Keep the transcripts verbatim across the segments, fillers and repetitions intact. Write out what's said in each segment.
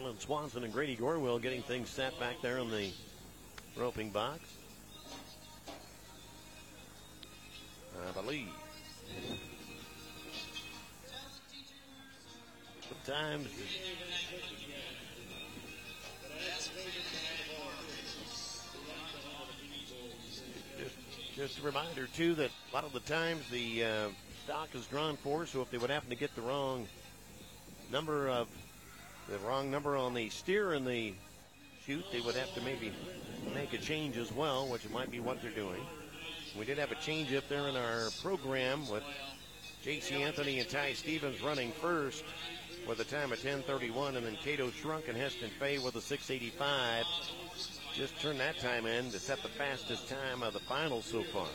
Ryland Swanson and Grady Gorwill getting things set back there in the roping box. I believe. Sometimes just, just a reminder, too, that a lot of the times the uh, stock is drawn for, so if they would happen to get the wrong number of the wrong number on the steer and the chute, they would have to maybe make a change as well, which might be what they're doing. We did have a change up there in our program with J C Anthony and Ty Stevens running first with a time of ten thirty-one, and then Cato Shrunk and Heston Fay with a six eighty-five. Just turned that time in to set the fastest time of the final so far.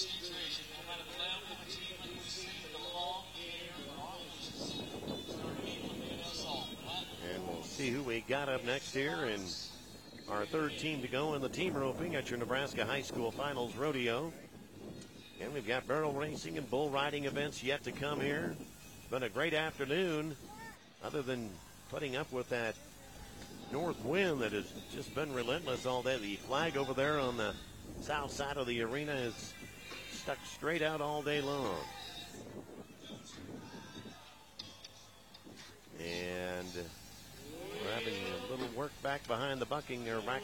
And we'll see who we got up next here in our third team to go in the team roping at your Nebraska High School Finals Rodeo. And we've got barrel racing and bull riding events yet to come here. It's been a great afternoon, other than putting up with that north wind that has just been relentless all day. The flag over there on the south side of the arena is stuck straight out all day long. And we're having a little work back behind the bucking there, back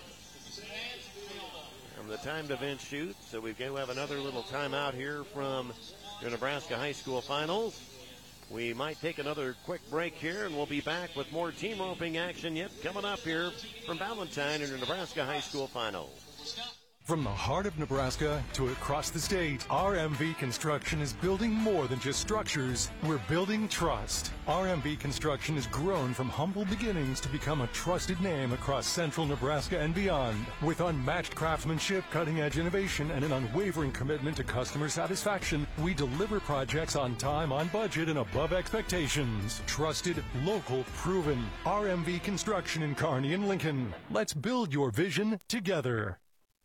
from the timed event shoot. So we do have another little timeout here from the Nebraska High School Finals. We might take another quick break here, and we'll be back with more team roping action yet coming up here from Valentine in the Nebraska High School Finals. From the heart of Nebraska to across the state, R M V Construction is building more than just structures. We're building trust. R M V Construction has grown from humble beginnings to become a trusted name across central Nebraska and beyond. With unmatched craftsmanship, cutting-edge innovation, and an unwavering commitment to customer satisfaction, we deliver projects on time, on budget, and above expectations. Trusted, local, proven. R M V Construction in Kearney and Lincoln. Let's build your vision together.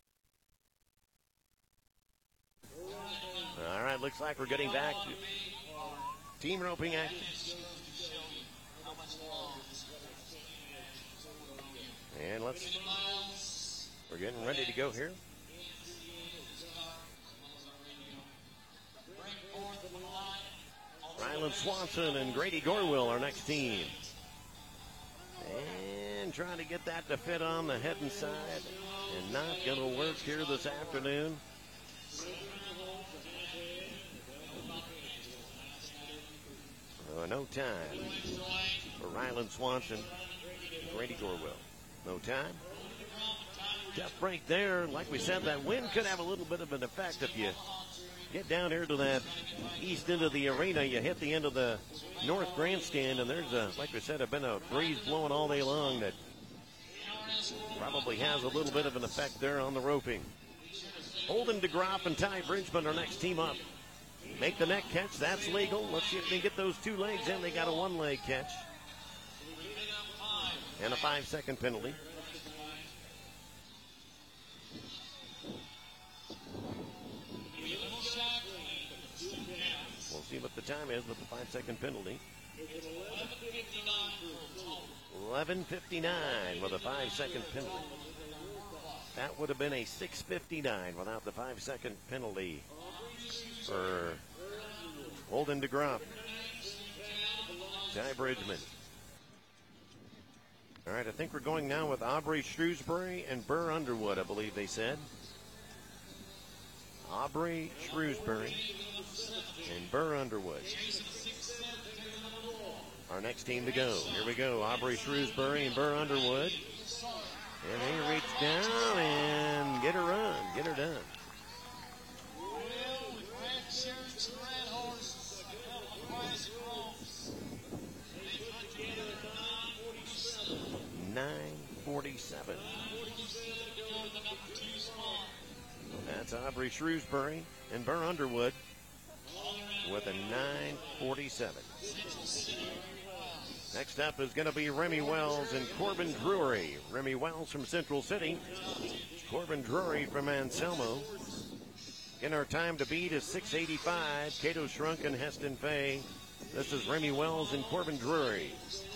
All right, looks like we're getting back to team roping action. And let's, we're getting ready to go here. Ryland Swanson and Grady Gorwill, our next team. And trying to get that to fit on the head and side, and not going to work here this afternoon. Uh, no time for Ryland Swanson, Grady Gorwill. No time. Tough break there. Like we said, that wind could have a little bit of an effect if you get down here to that east end of the arena. You hit the end of the north grandstand, and there's a, like we said, have been a breeze blowing all day long that probably has a little bit of an effect there on the roping. Holden DeGroff and Ty Bridgman, our next team up. Make the neck catch. That's legal. Let's see if they get those two legs in. They got a one-leg catch. And a five-second penalty. We'll see what the time is with the five-second penalty. eleven fifty-nine with a five-second penalty. That would have been a six fifty-nine without the five-second penalty for Holden DeGroff. Ty Bridgman. All right, I think we're going now with Aubrey Shrewsbury and Burr Underwood, I believe they said. Aubrey Shrewsbury and Burr Underwood. Our next team to go. Here we go. Aubrey Shrewsbury and Burr Underwood. And they reach down and get her run. Get her done. nine forty-seven. That's Aubrey Shrewsbury and Burr Underwood with a nine forty-seven. Next up is going to be Remy Wells and Corbin Drury. Remy Wells from Central City. Corbin Drury from Anselmo. In our time to beat is six eighty-five. Cato Shrunk and Heston Fay. This is Remy Wells and Corbin Drury.